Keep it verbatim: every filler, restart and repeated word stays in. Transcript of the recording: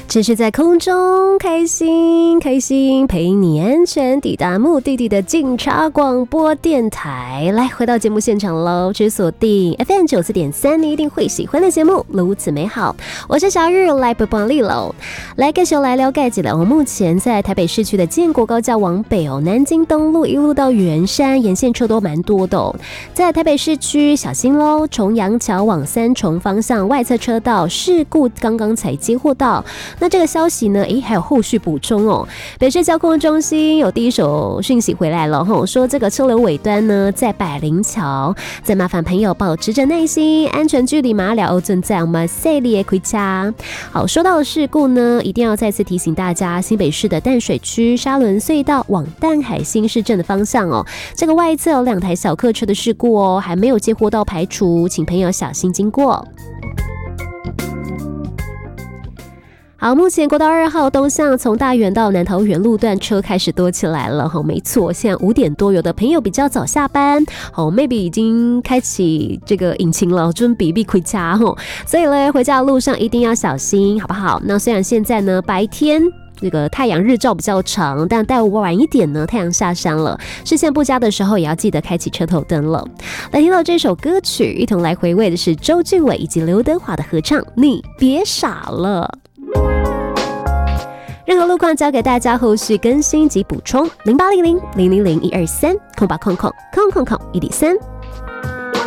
这是在空中开心开心陪你安全抵达目的地的警察广播电台。来，回到节目现场喽，只锁定 F M 九四点三，你一定会喜欢的节目，如此美好。我是小日，来播报丽喽。来继续来了解一下，我目前在台北市区的建国高架往北哦，南京东路一路到圆山沿线车都蛮多的哦。在台北市区小心喽，重阳桥往三重方向外侧车道事故刚刚才接获到。那这个消息呢，诶，还有后续补充哦。北市交通中心有第一手讯息回来了吼，说这个车流尾端呢在百灵桥，再麻烦朋友保持着耐心，安全距离马了欧正在我们赛里回家。好，说到事故呢，一定要再次提醒大家，新北市的淡水区沙仑隧道往淡海新市镇的方向哦，这个外侧有两台小客车的事故哦，还没有接获到排除，请朋友小心经过。好，目前国道二号东向从大园到南桃园路段车开始多起来了。好，没错，现在五点多，有的朋友比较早下班，好 ，maybe 已经开启这个引擎了，准备回家吼。所以呢，回家的路上一定要小心，好不好？那虽然现在呢白天这个太阳日照比较长，但待晚一点呢，太阳下山了，视线不佳的时候也要记得开启车头灯了。来听到这首歌曲，一同来回味的是周俊伟以及刘德华的合唱《你别傻了》。任何路况交给大家后续更新及补充，零八零零零零零一二三空八空空空空空一点三。